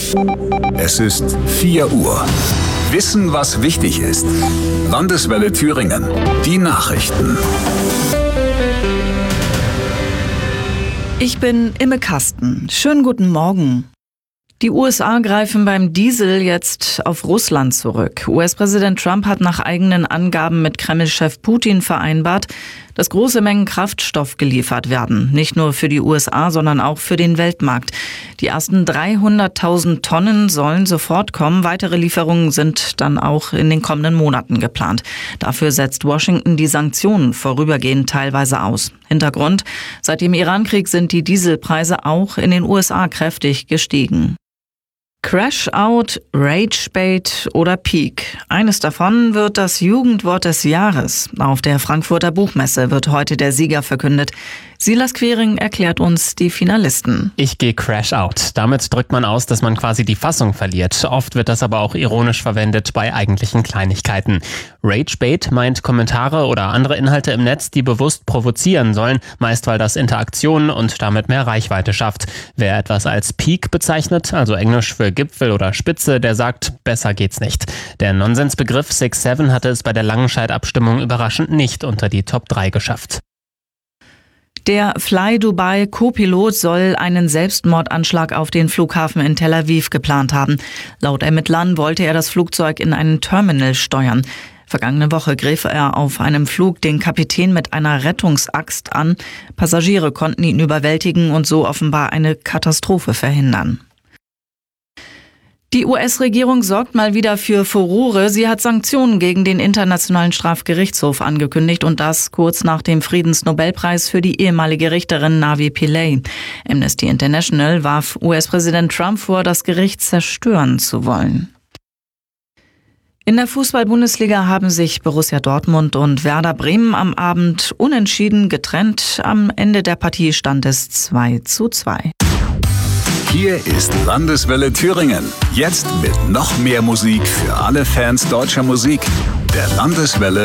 Es ist 4 Uhr. Wissen, was wichtig ist. Landeswelle Thüringen. Die Nachrichten. Ich bin Imme Kasten. Schönen guten Morgen. Die USA greifen beim Diesel jetzt auf Russland zurück. US-Präsident Trump hat nach eigenen Angaben mit Kreml-Chef Putin vereinbart, dass große Mengen Kraftstoff geliefert werden. Nicht nur für die USA, sondern auch für den Weltmarkt. Die ersten 300.000 Tonnen sollen sofort kommen. Weitere Lieferungen sind dann auch in den kommenden Monaten geplant. Dafür setzt Washington die Sanktionen vorübergehend teilweise aus. Hintergrund: Seit dem Irankrieg sind die Dieselpreise auch in den USA kräftig gestiegen. Crash-Out, Rage-Bait oder Peak. Eines davon wird das Jugendwort des Jahres. Auf der Frankfurter Buchmesse wird heute der Sieger verkündet. Silas Quering erklärt uns die Finalisten. Ich gehe Crash-Out. Damit drückt man aus, dass man quasi die Fassung verliert. Oft wird das aber auch ironisch verwendet bei eigentlichen Kleinigkeiten. Rage-Bait meint Kommentare oder andere Inhalte im Netz, die bewusst provozieren sollen, meist weil das Interaktionen und damit mehr Reichweite schafft. Wer etwas als Peak bezeichnet, also Englisch für Gipfel oder Spitze, der sagt, besser geht's nicht. Der Nonsensbegriff 6-7 hatte es bei der Langenscheidt-Abstimmung überraschend nicht unter die Top 3 geschafft. Der Fly Dubai Co-Pilot soll einen Selbstmordanschlag auf den Flughafen in Tel Aviv geplant haben. Laut Ermittlern wollte er das Flugzeug in einen Terminal steuern. Vergangene Woche griff er auf einem Flug den Kapitän mit einer Rettungsaxt an. Passagiere konnten ihn überwältigen und so offenbar eine Katastrophe verhindern. Die US-Regierung sorgt mal wieder für Furore. Sie hat Sanktionen gegen den Internationalen Strafgerichtshof angekündigt und das kurz nach dem Friedensnobelpreis für die ehemalige Richterin Navi Pillay. Amnesty International warf US-Präsident Trump vor, das Gericht zerstören zu wollen. In der Fußball-Bundesliga haben sich Borussia Dortmund und Werder Bremen am Abend unentschieden getrennt. Am Ende der Partie stand es 2:2. Hier ist Landeswelle Thüringen. Jetzt mit noch mehr Musik für alle Fans deutscher Musik. Der Landeswelle